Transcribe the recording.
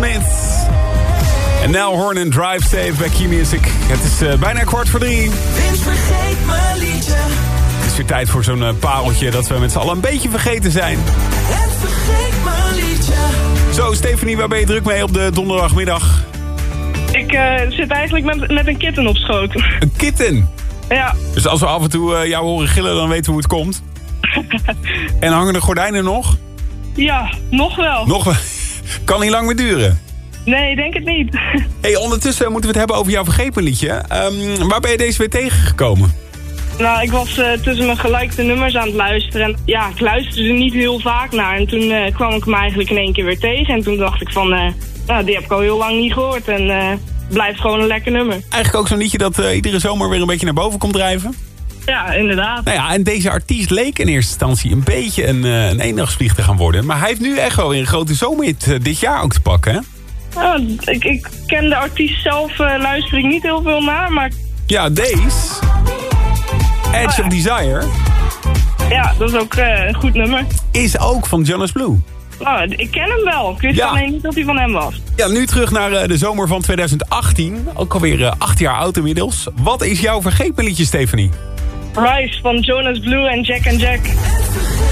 Smith. En Nell Horn en Drive Safe bij Key Music. Het is bijna 2:15. Vince, vergeet mijn liedje. Het is weer tijd voor zo'n pareltje dat we met z'n allen een beetje vergeten zijn. En vergeet mijn liedje. Zo, Stephanie, waar ben je druk mee op de donderdagmiddag? Ik zit eigenlijk met een kitten op schoot. Een kitten? Ja. Dus als we af en toe jou horen gillen, dan weten we hoe het komt. En hangen de gordijnen nog? Ja, nog wel. Nog wel. Kan niet lang meer duren. Nee, denk het niet. Hey, ondertussen moeten we het hebben over jouw vergepenliedje. Waar ben je deze weer tegengekomen? Nou, ik was tussen mijn gelikte nummers aan het luisteren. En ja, ik luisterde er niet heel vaak naar. En toen kwam ik hem eigenlijk in één keer weer tegen. En toen dacht ik van, nou, die heb ik al heel lang niet gehoord. En blijft gewoon een lekker nummer. Eigenlijk ook zo'n liedje dat iedere zomer weer een beetje naar boven komt drijven. Ja, inderdaad. Nou ja, en deze artiest leek in eerste instantie een beetje een eendagsvlieg te gaan worden. Maar hij heeft nu echt wel weer een grote zomerhit dit jaar ook te pakken, hè? Nou, ik ken de artiest zelf, luister ik niet heel veel naar, maar... Ja, deze. Edge of Desire. Ja, dat is ook een goed nummer. Is ook van Jonas Blue. Nou, ik ken hem wel. Ik wist alleen niet dat hij van hem was. Ja, nu terug naar de zomer van 2018. Ook alweer 8 jaar oud inmiddels. Wat is jouw vergepenliedje, Stephanie? Rise van Jonas Blue en Jack and Jack.